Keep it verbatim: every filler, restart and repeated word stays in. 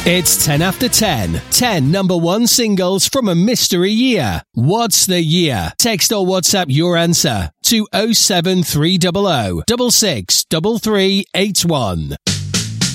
It's ten after ten. ten number one singles from a mystery year. What's the year? Text or WhatsApp your answer to oh seven three hundred, six six three three eight one.